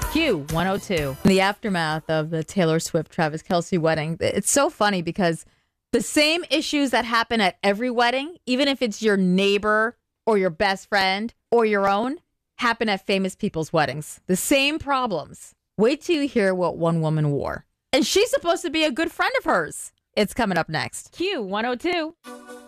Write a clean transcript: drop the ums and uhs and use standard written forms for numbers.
Q102. In the aftermath of the Taylor Swift Travis Kelce wedding, it's so funny because the same issues that happen at every wedding, even if it's your neighbor or your best friend or your own, happen at famous people's weddings. The same problems. Wait till you hear what one woman wore. And she's supposed to be a good friend of hers. It's coming up next. Q102.